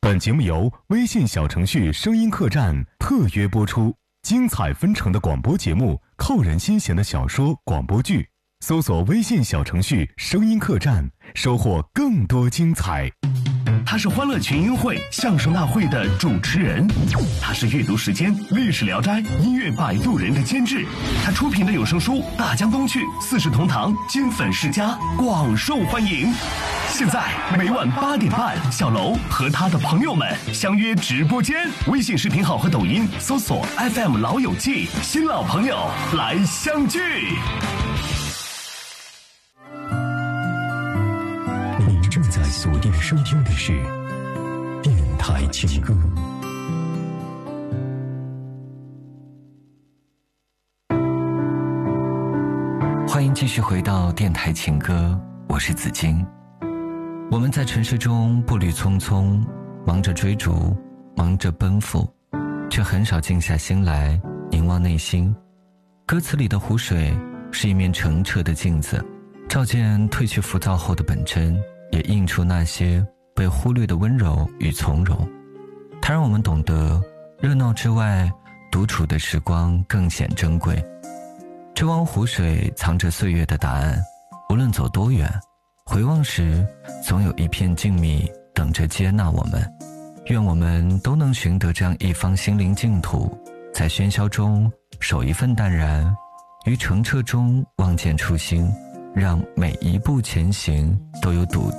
本节目由微信小程序声音客栈特约播出，精彩纷呈的广播节目，扣人心弦的小说广播剧，搜索微信小程序声音客栈，收获更多精彩。 他是欢乐群英会相声大会的主持人，他是阅读时间历史聊斋音乐摆渡人的监制，他出品的有声书《大江东去》四世同堂金粉世家广受欢迎。现在每晚8点半，小楼和他的朋友们相约直播间，微信视频号和抖音搜索 FM 老友记，新老朋友来相聚。 您正在锁定收听的是电台情歌。 欢迎继续回到电台情歌，我是子金。我们在城市中步履匆匆，忙着追逐，忙着奔赴，却很少静下心来凝望内心。歌词里的湖水是一面澄澈的镜子，照见褪去浮躁后的本真，也映出那些被忽略的温柔与从容。它让我们懂得，热闹之外，独处的时光更显珍贵。这汪湖水藏着岁月的答案，无论走多远，回望时总有一片静谧等着接纳我们。愿我们都能寻得这样一方心灵净土，在喧嚣中守一份淡然，于澄澈中望见初心，让每一步前行都有笃